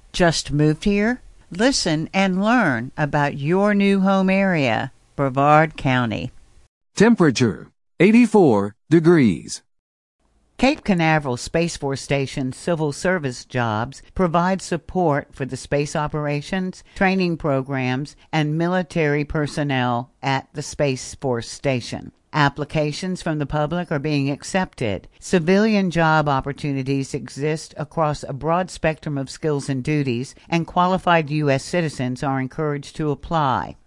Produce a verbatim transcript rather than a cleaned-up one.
Just moved here? Listen and learn about your new home area, Brevard County. Temperature, eighty-four degrees. Cape Canaveral Space Force Station Civil Service Jobs provide support for the space operations, training programs, and military personnel at the Space Force Station. Applications from the public are being accepted. Civilian job opportunities exist across a broad spectrum of skills and duties, and qualified U S citizens are encouraged to apply.